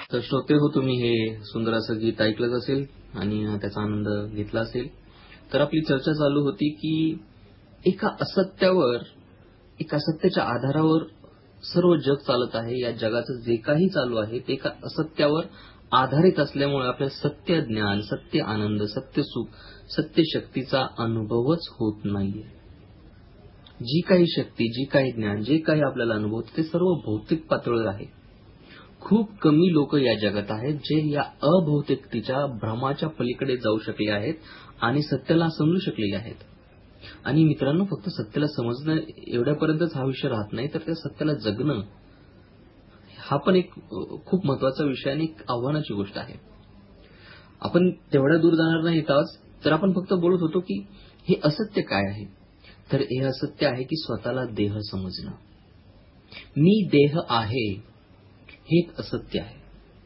तर श्रोते हो, तुम्ही हे सुंदर असं गीत ऐकलंच असेल आणि त्याचा आनंद घेतला असेल. तर आपली चर्चा चालू होती की एका असत्यावर, एका असत्याच्या आधारावर सर्व जग चालत आहे. या जगाचं जे काही चालू आहे ते एका असत्यावर आधारित असल्यामुळे आपल्याला सत्य ज्ञान, सत्य आनंद, सत्य सुख, सत्य शक्तीचा अनुभवच होत नाहीये. जी काही शक्ती, जी काही ज्ञान, जे काही आपल्याला अनुभवते ते सर्व भौतिक पातळीवर आहे. खूप कमी लोक या जगात आहेत जे या अभौतिकतेच्या भ्रमाच्या पलीकडे जाऊ शकले आहेत आणि सत्याला समजू शकलेले आहेत. आणि मित्रांनो, फक्त सत्याला समजणं एवढ्यापर्यंतच हा विषय राहत नाही, तर त्या सत्याला जगणं हा पण एक खूप महत्वाचा विषय आणि एक आव्हानाची गोष्ट आहे. आपण तेवढ्या दूर जाणार नाहीत आज. तर आपण फक्त बोलत होतो की हे असत्य काय आहे. तर हे असत्य आहे की स्वतःला देह समजणं. मी देह आहे हे एक असत्य आहे.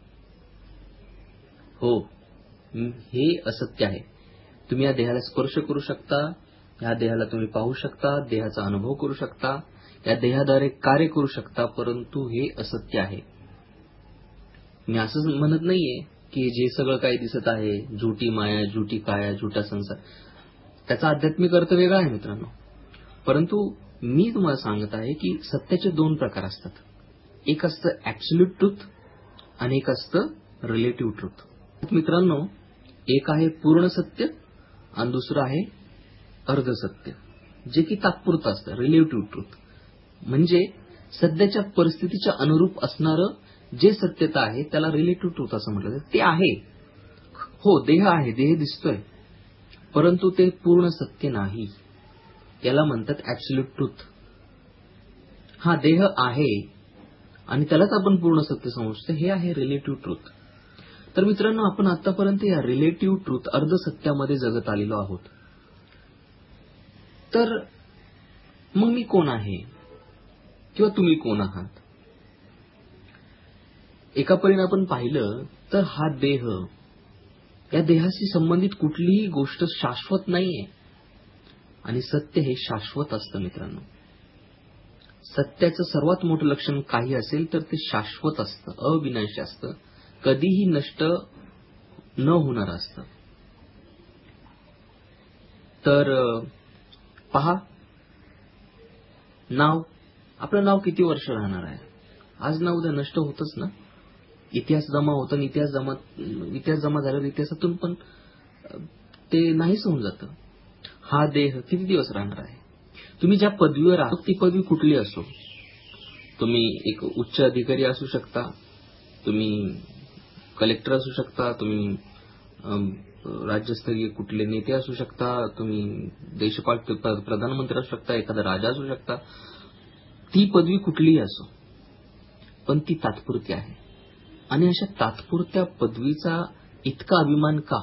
हो, हे असत्य आहे. तुम्ही या देहाला स्पर्श करू शकता, या देहाला तुम्ही पाहू शकता, देहाचा अनुभव करू शकता, या देहाद्वारे कार्य करू शकता, परंतु हे असत्य आहे. मी असं म्हणत नाहीये की जे सगळं काही दिसत आहे, झुटी माया, झुटी काया, झुटा संसार, त्याचा आध्यात्मिक अर्थ वेगळा आहे मित्रांनो. परंतु मी तुम्हाला सांगत आहे की सत्याचे दोन प्रकार असतात. एक असतं ऍब्सोल्यूट ट्रुथ आणि एक असतं रिलेटिव्ह ट्रुथ. मित्रांनो, एक आहे पूर्ण सत्य आणि दुसरं आहे अर्ध सत्य, जे की तात्पुरतं असतं. रिलेटिव्ह ट्रुथ म्हणजे सध्याच्या परिस्थितीच्या अनुरूप असणारं जे सत्यता आहे त्याला रिलेटिव्ह ट्रुथ असं म्हटलं जातं. ते आहे, हो, देह आहे, देह दिसतोय, परंतु ते पूर्ण सत्य नाही. याला म्हणतात ऍब्सोल्यूट ट्रुथ. हा देह आहे आणि त्यालाच आपण पूर्ण सत्य समजतो, हे आहे रिलेटिव्ह ट्रुथ. तर मित्रांनो, आपण आतापर्यंत या रिलेटिव्ह ट्रुथ, अर्ध सत्यामध्ये जगत आलेलो आहोत. तर मग मी कोण आहे किंवा तुम्ही कोण आहात? एका परीने आपण पाहिलं तर हा देह, या देहाशी संबंधित कुठलीही गोष्ट शाश्वत नाहीये आणि सत्य हे शाश्वत असतं मित्रांनो. सत्याचं सर्वात मोठं लक्षण काही असेल तर ते शाश्वत असतं, अविनाशी असतं, कधीही नष्ट न होणार असतं. तर पहा, नाव, आपलं नाव किती वर्ष राहणार आहे? आज ना उद्या नष्ट होतच ना. इतिहास जमा होतं, इतिहास जमा झाल्यावर इतिहासातून पण ते नाहीच होऊन जातं. हा देह किती दिवस राहणार आहे? तुम्ही ज्या पदवीवर आहात ती पदवी कुठली असो, तुम्ही एक उच्च अधिकारी असू शकता, तुम्ही कलेक्टर असू शकता, तुम्ही राज्यस्तरीय कुठले नेते असू शकता, तुम्ही देशपाल प्रधानमंत्री असू शकता, एखादा राजा असू शकता. ती पदवी कुठलीही असो, पण ती तात्पुरती आहे. आणि अशा तात्पुरत्या पदवीचा इतका अभिमान का?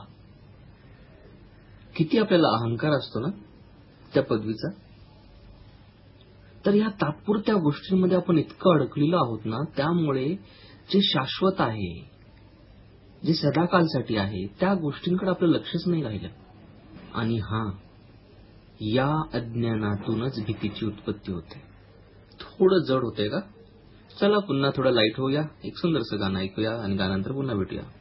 किती आपल्याला अहंकार असतो ना त्या पदवीचा. तर या तात्पुरत्या गोष्टींमध्ये आपण इतकं अडकलेलो आहोत ना, त्यामुळे जे शाश्वत आहे, जे सदाकालसाठी आहे, त्या गोष्टींकडे आपलं लक्षच नाही राहिलं. आणि या अज्ञानातूनच भीतीची उत्पत्ती होते. थोडं जड होतंय का? चला पुन्हा थोडं लाईट होऊया, एक सुंदरसं गाणं ऐकूया आणि त्यानंतर पुन्हा भेटूया.